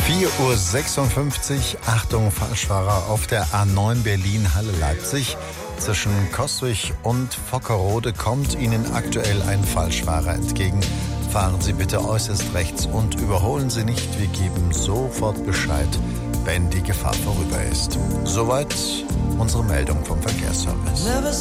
4:56 Uhr. Achtung, Falschfahrer auf der A9 Berlin-Halle-Leipzig. Zwischen Coswig und Vockerode kommt Ihnen aktuell ein Falschfahrer entgegen. Fahren Sie bitte äußerst rechts und überholen Sie nicht. Wir geben sofort Bescheid, wenn die Gefahr vorüber ist. Soweit unsere Meldung vom Verkehrsservice.